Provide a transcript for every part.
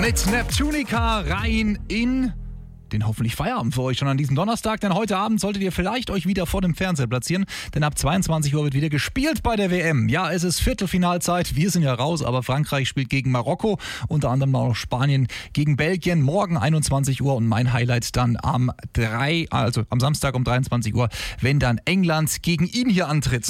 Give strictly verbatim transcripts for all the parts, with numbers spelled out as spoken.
Mit Neptunica rein in den hoffentlich Feierabend für euch schon an diesem Donnerstag, denn heute Abend solltet ihr vielleicht euch wieder vor dem Fernseher platzieren, denn ab zweiundzwanzig Uhr wird wieder gespielt bei der W M. Ja, es ist Viertelfinalzeit, wir sind ja raus, aber Frankreich spielt gegen Marokko, unter anderem auch Spanien gegen Belgien, morgen einundzwanzig Uhr und mein Highlight dann am drei, also am Samstag um dreiundzwanzig Uhr, wenn dann England gegen ihn hier antritt.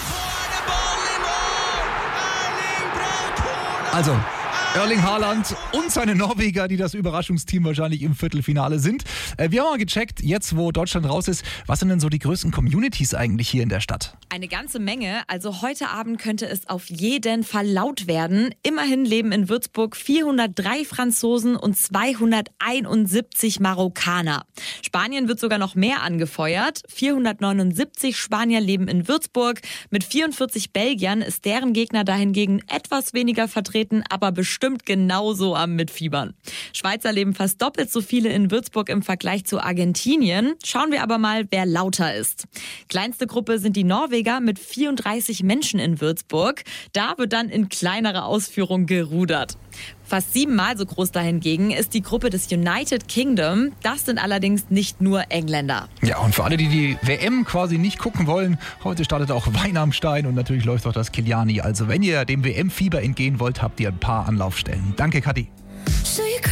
Also Erling Haaland und seine Norweger, die das Überraschungsteam wahrscheinlich im Viertelfinale sind. Wir haben mal gecheckt, jetzt wo Deutschland raus ist, was sind denn so die größten Communities eigentlich hier in der Stadt? Eine ganze Menge. Also heute Abend könnte es auf jeden Fall laut werden. Immerhin leben in Würzburg vierhundertdrei Franzosen und zweihunderteinundsiebzig Marokkaner. Spanien wird sogar noch mehr angefeuert. vierhundertneunundsiebzig Spanier leben in Würzburg. Mit vierundvierzig Belgiern ist deren Gegner dahingegen etwas weniger vertreten, aber bestimmt genauso am Mitfiebern. Schweizer leben fast doppelt so viele in Würzburg im Vergleich zu Argentinien. Schauen wir aber mal, wer lauter ist. Kleinste Gruppe sind die Norweger mit vierunddreißig Menschen in Würzburg. Da wird dann in kleinerer Ausführung gerudert. Fast siebenmal so groß dahingegen ist die Gruppe des United Kingdom. Das sind allerdings nicht nur Engländer. Ja, und für alle, die die W M quasi nicht gucken wollen, heute startet auch Wein am Stein und natürlich läuft auch das Kiliani. Also wenn ihr dem W M-Fieber entgehen wollt, habt ihr ein paar Anlaufstellen. Danke, Kathi.